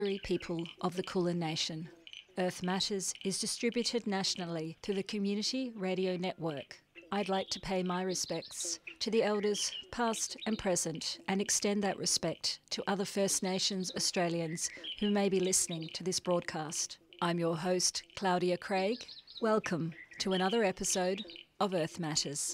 people of the Kulin Nation. Earth Matters is distributed nationally through the Community Radio Network. I'd like to pay my respects to the elders past and present and extend that respect to other First Nations Australians who may be listening to this broadcast. I'm your host, Claudia Craig. Welcome to another episode of Earth Matters.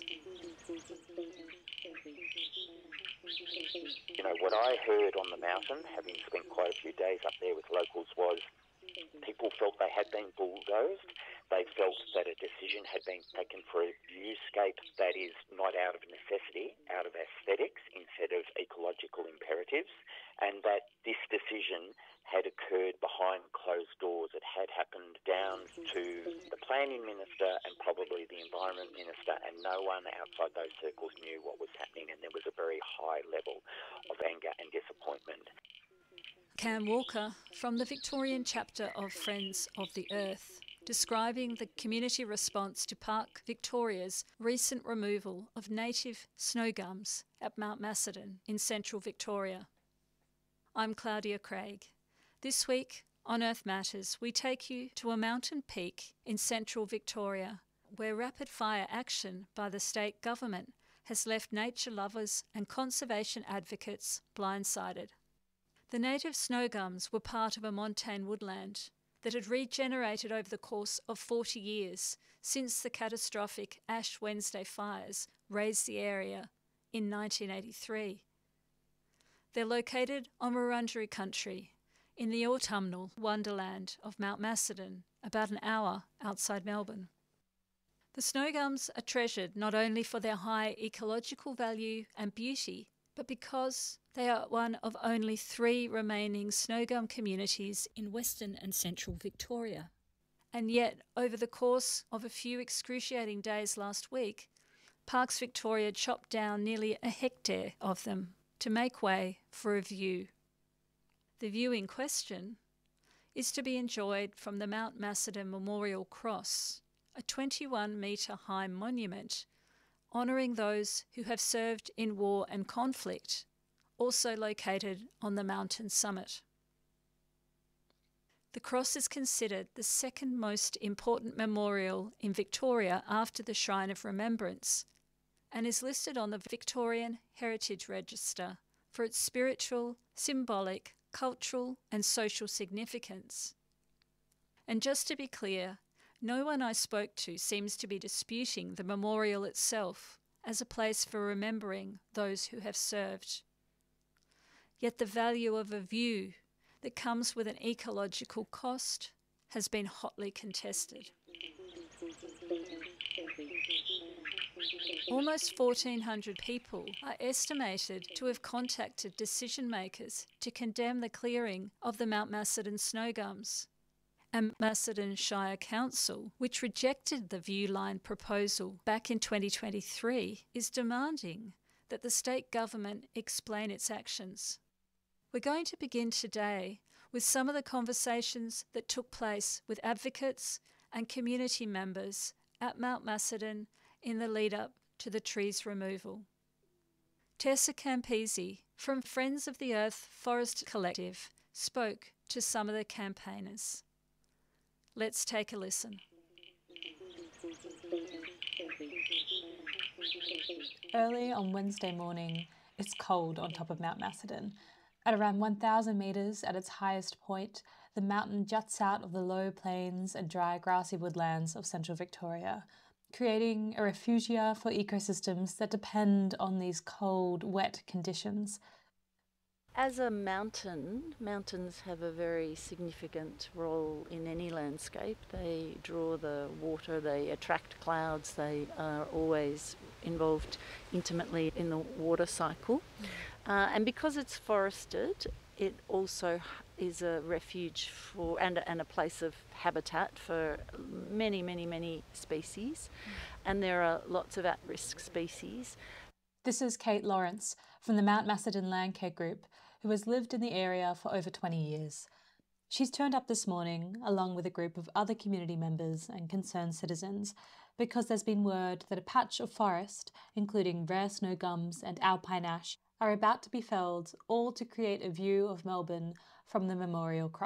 You know, what I heard on the mountain, having spent quite a few days up there with locals, was people felt they had been bulldozed. They felt that a decision had been taken for a viewscape that is not out of necessity, out of aesthetics instead of ecological imperatives, and that this decision had occurred behind closed doors. It had happened down to the planning minister and probably the environment minister, and no one outside those circles knew what was happening, and there was a very high level of anger and disappointment. Cam Walker from the Victorian chapter of Friends of the Earth, describing the community response to Park Victoria's recent removal of native snow gums at Mount Macedon in central Victoria. I'm Claudia Craig. This week on Earth Matters, we take you to a mountain peak in central Victoria, where rapid-fire action by the state government has left nature lovers and conservation advocates blindsided. The native snow gums were part of a montane woodland that had regenerated over the course of 40 years since the catastrophic Ash Wednesday fires razed the area in 1983. They're located on Wurundjeri country in the autumnal wonderland of Mount Macedon, about an hour outside Melbourne. The snow gums are treasured not only for their high ecological value and beauty, but because they are one of only 3 remaining snow gum communities in Western and Central Victoria. And yet, over the course of a few excruciating days last week, Parks Victoria chopped down nearly a hectare of them to make way for a view. The view in question is to be enjoyed from the Mount Macedon Memorial Cross, a 21-metre high monument honouring those who have served in war and conflict, also located on the mountain summit. The cross is considered the second most important memorial in Victoria after the Shrine of Remembrance and is listed on the Victorian Heritage Register for its spiritual, symbolic, cultural and social significance. And just to be clear, no one I spoke to seems to be disputing the memorial itself as a place for remembering those who have served. Yet the value of a view that comes with an ecological cost has been hotly contested. Almost 1,400 people are estimated to have contacted decision makers to condemn the clearing of the Mount Macedon snow gums. And Macedon Shire Council, which rejected the view line proposal back in 2023, is demanding that the state government explain its actions. We're going to begin today with some of the conversations that took place with advocates and community members at Mount Macedon in the lead-up to the trees removal. Tessa Campisi from Friends of the Earth Forest Collective spoke to some of the campaigners. Let's take a listen. Early on Wednesday morning, it's cold on top of Mount Macedon. At around 1,000 metres at its highest point, the mountain juts out of the low plains and dry grassy woodlands of central Victoria, creating a refugia for ecosystems that depend on these cold, wet conditions. As a mountain, mountains have a very significant role in any landscape. They draw the water, they attract clouds, they are always involved intimately in the water cycle. And because it's forested, it also is a refuge for and a place of habitat for many species. And there are lots of at-risk species. This is Kate Lawrence from the Mount Macedon Landcare Group, who has lived in the area for over 20 years. She's turned up this morning along with a group of other community members and concerned citizens because there's been word that a patch of forest, including rare snow gums and alpine ash, are about to be felled, all to create a view of Melbourne from the memorial cross.